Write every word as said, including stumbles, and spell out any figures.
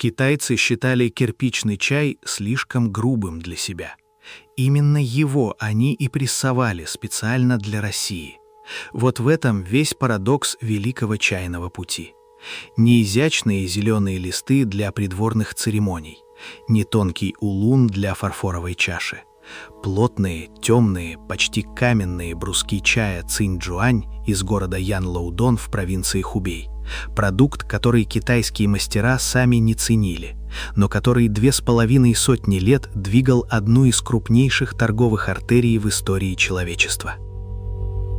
Китайцы считали кирпичный чай слишком грубым для себя. Именно его они и прессовали специально для России. Вот в этом весь парадокс великого чайного пути. Не изящные зеленые листы для придворных церемоний, не тонкий улун для фарфоровой чаши. Плотные, темные, почти каменные бруски чая Цинь-Джуань из города Янлоудон в провинции Хубей. Продукт, который китайские мастера сами не ценили, но который две с половиной сотни лет двигал одну из крупнейших торговых артерий в истории человечества.